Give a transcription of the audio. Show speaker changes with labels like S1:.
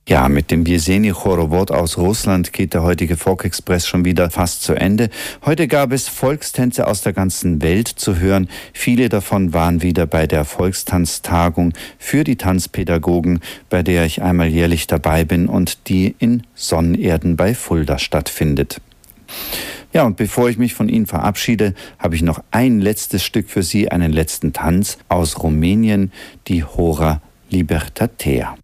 S1: Ja, mit dem Jeseni Chorowod aus Russland geht der heutige Folk-Express schon wieder fast zu Ende. Heute gab es Volkstänze aus der ganzen Welt zu hören. Viele davon waren wieder bei der Volkstanztagung für die Tanzpädagogen, bei der ich einmal jährlich dabei bin und die in Sonnenerden bei Fulda stattfindet. Ja, und bevor ich mich von Ihnen verabschiede, habe ich noch ein letztes Stück für Sie, einen letzten Tanz aus Rumänien, die Hora Libertatea.